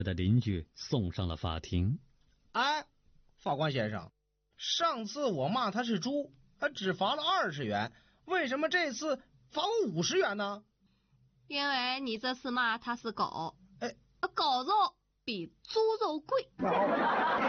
的邻居送上了法庭。 哎，法官先生，上次我骂他是猪，他只罚了20元，为什么这次罚我50元呢？ 因为你这次骂他是狗， 哎， 狗肉比猪肉贵。